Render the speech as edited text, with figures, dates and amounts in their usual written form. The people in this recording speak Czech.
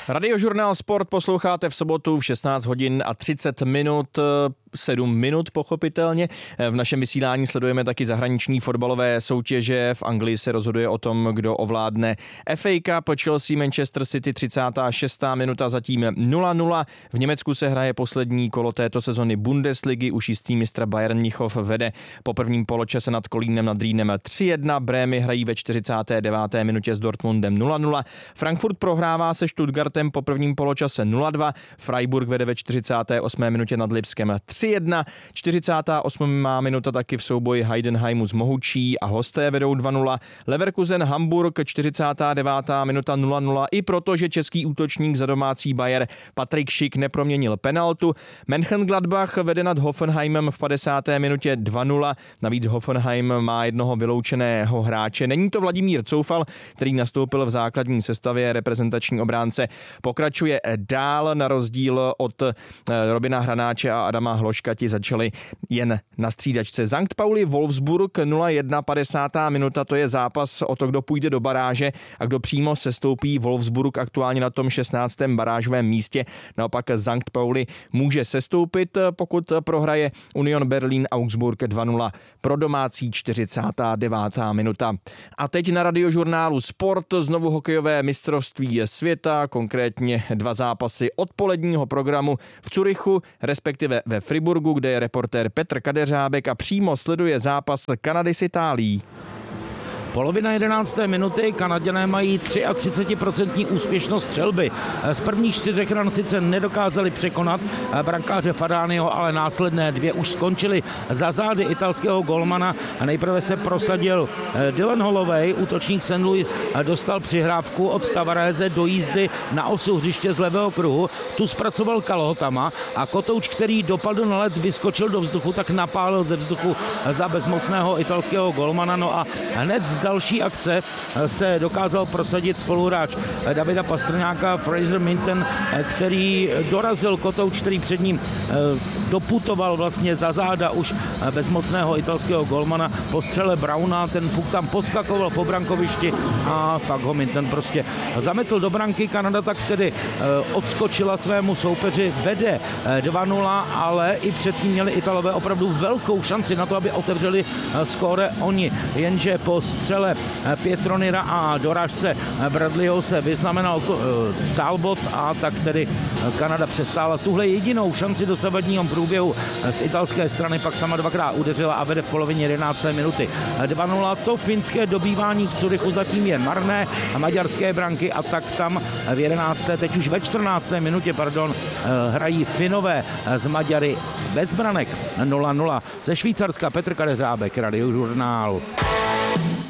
Radiožurnál Sport posloucháte v sobotu v 16 hodin a 30 minut, 7 minut pochopitelně. V našem vysílání sledujeme taky zahraniční fotbalové soutěže. V Anglii se rozhoduje o tom, kdo ovládne FA Cup. Chelsea Manchester City 36. minuta, zatím 0-0. V Německu se hraje poslední kolo této sezony Bundesligy. Už jistý mistr Bayern Mnichov vede po prvním poločase nad Kolínem nad Rýnem 3-1. Brémy hrají ve 49. minutě s Dortmundem 0-0. Frankfurt prohrává se Stuttgartem po prvním poločase 0-2. Freiburg vede ve 48. minutě nad Lipskem 3-1. 48. minuta taky v souboji Heidenheimu s Mohučí a hosté vedou 2-0. Leverkusen Hamburg 49. minuta 0-0. I protože český útočník za domácí Bayer Patrik Schick neproměnil penaltu. Mönchengladbach vede nad Hoffenheimem v 50. minutě 2-0. Navíc Hoffenheim má jednoho vyloučeného hráče. Není to Vladimír Coufal, který nastoupil v základní sestavě. Reprezentační obránce pokračuje dál, na rozdíl od Robina Hranáče a Adama Hloška, ti začali jen na střídačce. St. Pauli Wolfsburg 0-1, 50. minuta, to je zápas o to, kdo půjde do baráže a kdo přímo sestoupí. Wolfsburg aktuálně na tom 16. barážovém místě, naopak St. Pauli může sestoupit, pokud prohraje Union Berlin Augsburg 2-0 pro domácí 49. minuta. A teď na Radiožurnálu Sport znovu hokejové mistrovství světa, konkrétně 2 zápasy odpoledního programu v Curychu, respektive ve Friburgu, kde je reportér Petr Kadeřábek a přímo sleduje zápas Kanady s Itálií. Polovina 11. minuty, Kanaďané mají 33% úspěšnost střelby. Z prvních 4 ran sice nedokázali překonat brankáře Fadányho, ale následné 2 už skončily za zády italského golmana. Nejprve se prosadil Dylan Holloway, útočník St. Louis dostal přihrávku od Tavarese do jízdy na osu hřiště z levého kruhu. Tu zpracoval Kalhotama a Kotouč, který dopadl na led, vyskočil do vzduchu, tak napálil ze vzduchu za bezmocného italského golmana. No a hned z další akce se dokázal prosadit spoluhráč Davida Pastrňáka, Fraser Minton, který dorazil Kotouč, který před ním doputoval vlastně za záda už bezmocného italského golmana. Po střele Browna ten puk tam poskakoval po brankovišti a pak ho Minton prostě zametl do branky. Kanada tak tedy odskočila svému soupeři, vede 2-0, ale i předtím měli Italové opravdu velkou šanci na to, aby otevřeli skóre oni, jenže po střele Pietronira a dorážce Bradleyho se vyznamenal Talbot a tak tedy Kanada přestála tuhle jedinou šanci dosavadního průběhu z italské strany, pak sama 2krát udeřila a vede v polovině 11. minuty 2-0. To finské dobývání v Curychu zatím je marné a maďarské branky a tak tam v 11. teď už ve 14. minutě, hrají Finové z Maďary bez branek 0-0. Ze Švýcarska Petr Kadeřábek, Radiožurnál.